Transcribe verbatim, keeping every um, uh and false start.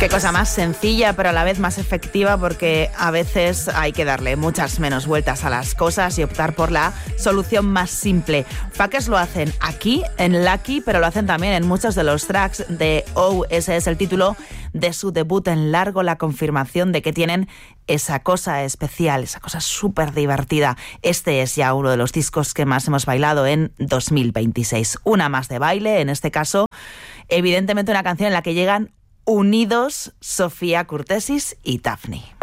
Qué cosa más sencilla, pero a la vez más efectiva, porque a veces hay que darle muchas menos vueltas a las cosas y optar por la solución más simple. Fuckers lo hacen aquí, en Lucky, pero lo hacen también en muchos de los tracks de Oh. Ese es el título de su debut en largo, la confirmación de que tienen esa cosa especial, esa cosa súper divertida. Este es ya uno de los discos que más hemos bailado en dos mil veintiséis. Una más de baile, en este caso, evidentemente una canción en la que llegan unidos Sofía Kurtesis y Daphne.